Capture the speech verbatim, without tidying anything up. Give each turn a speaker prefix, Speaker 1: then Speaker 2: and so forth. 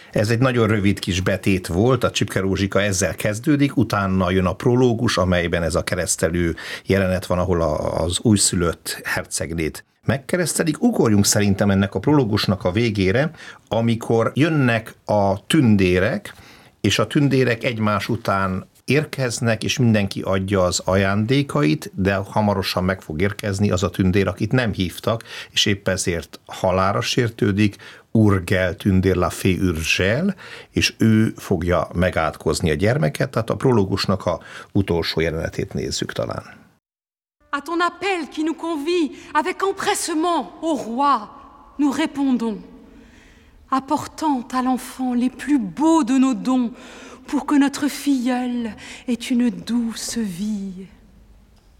Speaker 1: Ez egy nagyon rövid kis betét volt, a Csipke Rózsika ezzel kezdődik, utána jön a prológus, amelyben ez a keresztelő jelenet van, ahol a, az újszülött hercegnét megkeresztelik. Ugorjunk szerintem ennek a prológusnak a végére, amikor jönnek a tündérek, és a tündérek egymás után érkeznek, és mindenki adja az ajándékait, de hamarosan meg fog érkezni az a tündér, akit nem hívtak, és épp ezért halálra sértődik, Urgel tündér la fée Urgel, és ő fogja megátkozni a gyermeket, tehát a prológusnak a utolsó jelenetét nézzük talán.
Speaker 2: À ton appel qui nous convie avec empressement au roi, nous répondons, apportant à l'enfant les plus beaux de nos dons, pour que notre filleule ait une douce vie.